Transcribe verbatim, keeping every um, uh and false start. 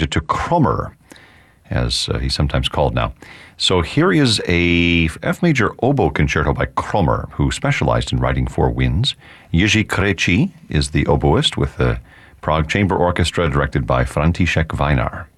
to Krömer, as uh, he's sometimes called now. So here is a F major oboe concerto by Krömer, who specialized in writing for winds. Jiří Krejčí is the oboist with the Prague Chamber Orchestra, directed by František Vajnar.